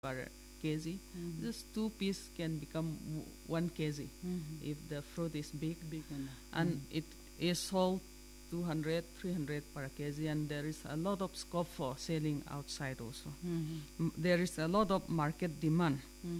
per kg. Just 2 piece can become 1 kg if the fruit is big. Big enough. And it is sold 200, 300 per kg, and there is a lot of scope for selling outside also. There is a lot of market demand.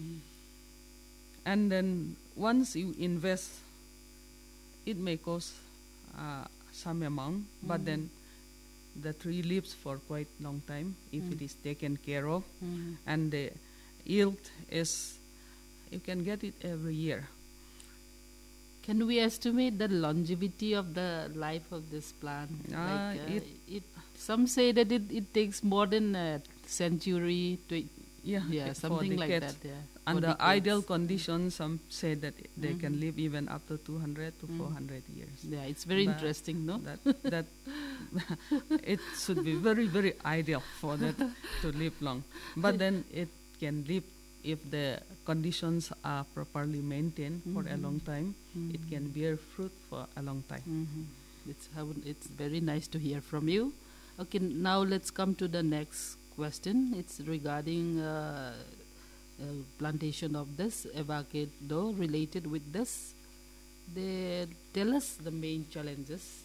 And then once you invest, it may cost some amount, but then the tree lives for quite long time if it is taken care of, and the yield is, you can get it every year. Can we estimate the longevity of the life of this plant? Some say that it takes more than a century to something like that. Yeah. Under ideal conditions, some say that they can live even up to 200 to 400 years. Yeah, it's very interesting, no? That it should be very, very ideal for that to live long. But then it can live if the conditions are properly maintained for a long time. It can bear fruit for a long time. It's very nice to hear from you. Okay, now let's come to the next question. It's regarding plantation of this avocado related with this. They tell us the main challenges.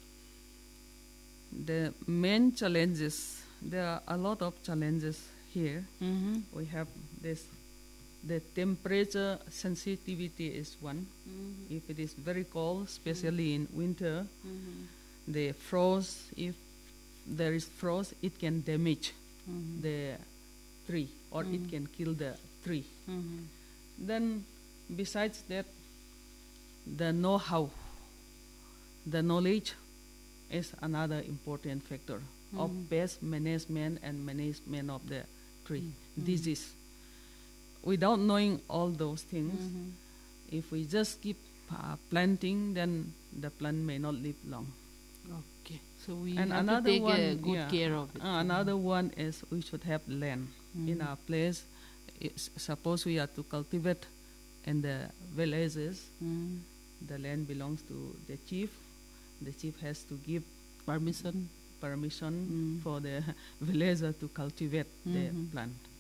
The main challenges, there are a lot of challenges here. We have this, the temperature sensitivity is one. If it is very cold, especially in winter, the frost, if there is frost, it can damage the tree, or it can kill the tree. Then besides that, the know-how, the knowledge is another important factor of pest management and management of the tree. Disease. Without knowing all those things, if we just keep planting, then the plant may not live long. Okay, so we have to take good care of it. Another one is we should have land in our place. Suppose we are to cultivate in the villages, the land belongs to the chief. The chief has to give permission for the villager to cultivate the plant.